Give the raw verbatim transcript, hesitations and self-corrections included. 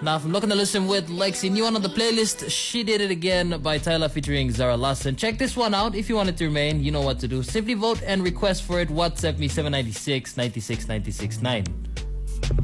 Now from Looking to Listen with Lexi, new one on the playlist, She Did It Again by Tyla featuring Zara Larsson. Check this one out. If you want it to remain, you know what to do. Simply vote and request for it. WhatsApp me seven nine six, nine six nine six nine.